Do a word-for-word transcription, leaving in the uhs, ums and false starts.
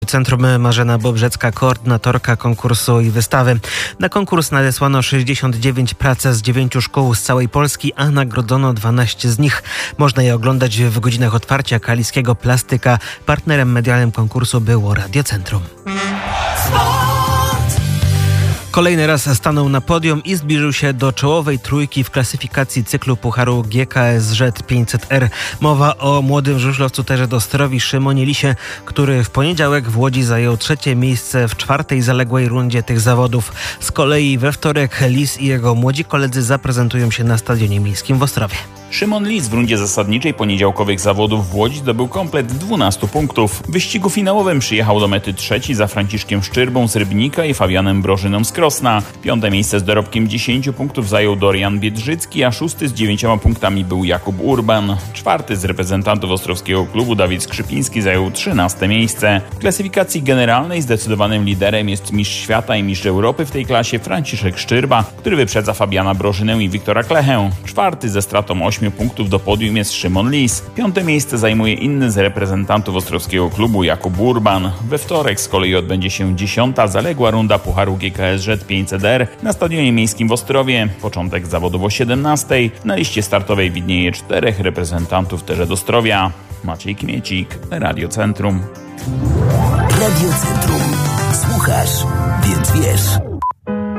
Centrum Marzena Bobrzecka, koordynatorka konkursu i wystawy. Na konkurs nadesłano sześćdziesiąt dziewięć prac z dziewięciu szkół z całej Polski, a nagrodzono dwanaście z nich. Można je oglądać w godzinach otwarcia Kaliskiego Plastyka. Partnerem medialnym konkursu było Radio Centrum. Kolejny raz stanął na podium i zbliżył się do czołowej trójki w klasyfikacji cyklu Pucharu G K S Z pięćset R. Mowa o młodym żużlowcu Terze Dostrowi Szymonie Lisie, który w poniedziałek w Łodzi zajął trzecie miejsce w czwartej zaległej rundzie tych zawodów. Z kolei we wtorek Lis i jego młodzi koledzy zaprezentują się na Stadionie Miejskim w Ostrowie. Szymon Lis w rundzie zasadniczej poniedziałkowych zawodów w Łodzi zdobył komplet dwunastu punktów. W wyścigu finałowym przyjechał do mety trzeci za Franciszkiem Szczyrbą z Rybnika i Fabianem Brożyną z Krosna. Piąte miejsce z dorobkiem dziesięciu punktów zajął Dorian Biedrzycki, a szósty z dziewięcioma punktami był Jakub Urban. Czwarty z reprezentantów ostrowskiego klubu Dawid Skrzypiński zajął trzynaste miejsce. W klasyfikacji generalnej zdecydowanym liderem jest mistrz świata i mistrz Europy w tej klasie Franciszek Szczyrba, który wyprzedza Fabiana Brożynę i Wiktora Klechę. Czwarty ze stratą ośmiu punktów do podium jest Szymon Lis. Piąte miejsce zajmuje inny z reprezentantów ostrowskiego klubu Jakub Urban. We wtorek z kolei odbędzie się dziesiąta zaległa runda Pucharu G K S Z pięćset R na Stadionie Miejskim w Ostrowie. Początek zawodów o siedemnastej. Na liście startowej widnieje czterech reprezentantów Terze Dostrowia. Maciej Kmiecik, Radio Centrum. Radio Centrum. Słuchasz, więc wiesz.